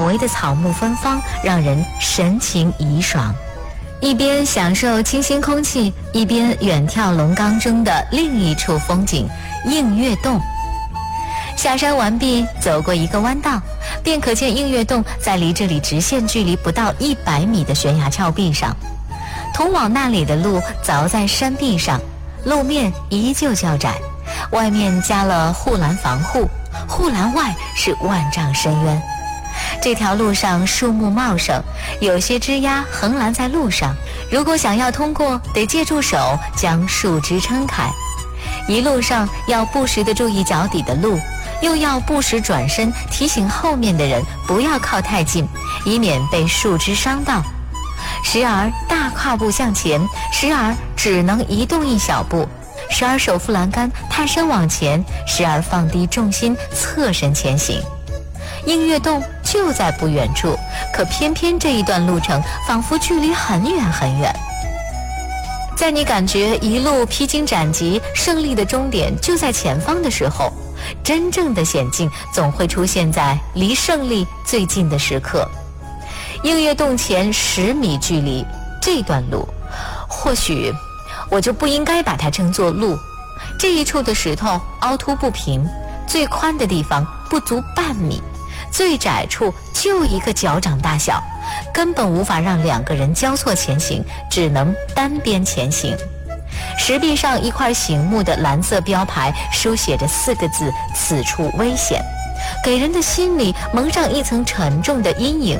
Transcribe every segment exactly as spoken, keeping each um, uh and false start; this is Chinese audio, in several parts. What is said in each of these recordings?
围的草木芬芳，让人神情怡爽。一边享受清新空气，一边远眺龙冈中的另一处风景映月洞。下山完毕，走过一个弯道，便可见映月洞在离这里直线距离不到一百米的悬崖峭壁上。通往那里的路凿在山壁上，路面依旧较窄，外面加了护栏防护，护栏外是万丈深渊。这条路上树木茂盛，有些枝桠横拦在路上，如果想要通过，得借助手将树枝撑开。一路上要不时地注意脚底的路，又要不时转身提醒后面的人不要靠太近，以免被树枝伤到。时而大跨步向前，时而只能移动一小步，时而手扶栏杆探身往前，时而放低重心侧身前行。映月洞就在不远处，可偏偏这一段路程仿佛距离很远很远。在你感觉一路披荆斩棘，胜利的终点就在前方的时候，真正的险境总会出现在离胜利最近的时刻。映月洞前十米距离，这段路，或许我就不应该把它称作路。这一处的石头凹凸不平，最宽的地方不足半米，最窄处就一个脚掌大小，根本无法让两个人交错前行，只能单边前行。石壁上一块醒目的蓝色标牌书写着四个字：此处危险，给人的心里蒙上一层沉重的阴影。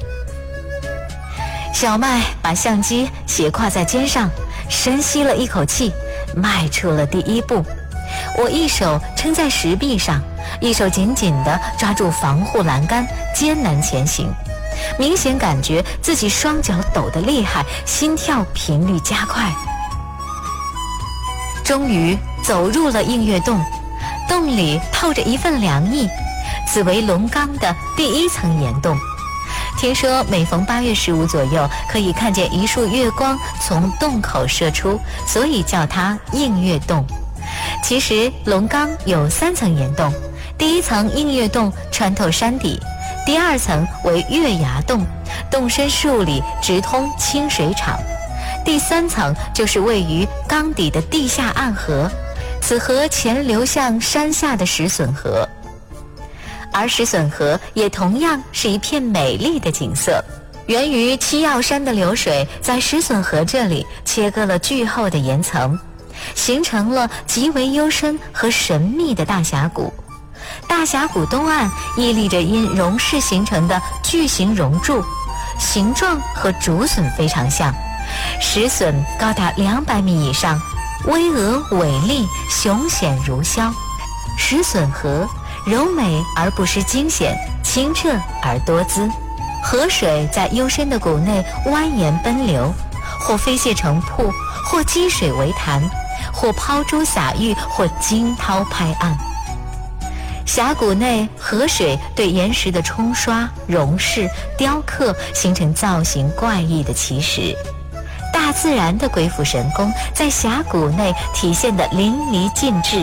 小麦把相机斜挎在肩上，深吸了一口气，迈出了第一步。我一手撑在石壁上，一手紧紧地抓住防护栏杆，艰难前行。明显感觉自己双脚抖得厉害，心跳频率加快。终于走入了映月洞，洞里透着一份凉意，此为龙冈的第一层岩洞。听说每逢八月十五左右，可以看见一束月光从洞口射出，所以叫它映月洞。其实龙冈有三层岩洞，第一层映月洞穿透山底，第二层为月牙洞，洞深数里直通清水厂，第三层就是位于冈底的地下暗河，此河前流向山下的石笋河。而石笋河也同样是一片美丽的景色，源于七曜山的流水在石笋河这里切割了巨厚的岩层，形成了极为幽深和神秘的大峡谷。大峡谷东岸屹立着因溶蚀形成的巨型熔柱，形状和竹笋非常像，石笋高达两百米以上，巍峨伟丽，雄险如枭。石笋河柔美而不失惊险，清澈而多姿。河水在幽深的谷内蜿蜒奔流，或飞泻成瀑，或积水为潭，或抛珠洒玉，或惊涛拍岸。峡谷内河水对岩石的冲刷、溶蚀、雕刻，形成造型怪异的奇石。大自然的鬼斧神工在峡谷内体现得淋漓尽致。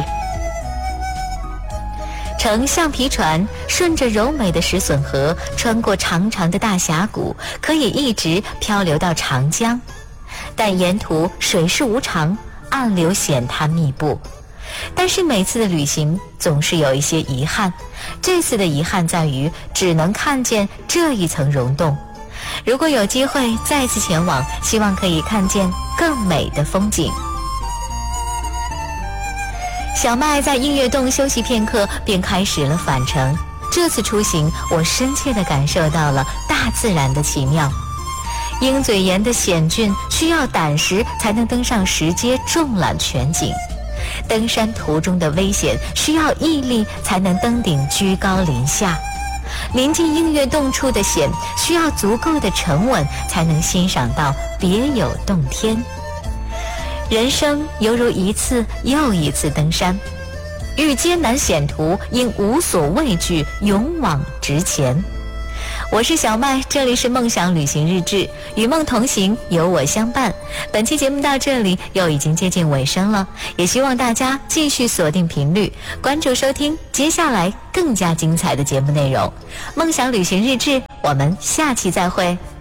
乘橡皮船顺着柔美的石笋河，穿过长长的大峡谷，可以一直漂流到长江。但沿途水势无常，暗流险滩密布。但是每次的旅行总是有一些遗憾，这次的遗憾在于只能看见这一层溶洞。如果有机会再次前往，希望可以看见更美的风景。小麦在映月洞休息片刻，便开始了返程。这次出行，我深切地感受到了大自然的奇妙。鹰嘴岩的险峻需要胆识才能登上石阶纵览全景，登山途中的危险需要毅力才能登顶居高临下，临近映月洞处的险需要足够的沉稳才能欣赏到别有洞天。人生犹如一次又一次登山，遇艰难险途应无所畏惧，勇往直前。 我是小麦，这里是梦想旅行日志，与梦同行，有我相伴。本期节目到这里又已经接近尾声了，也希望大家继续锁定频率，关注收听接下来更加精彩的节目内容。梦想旅行日志，我们下期再会。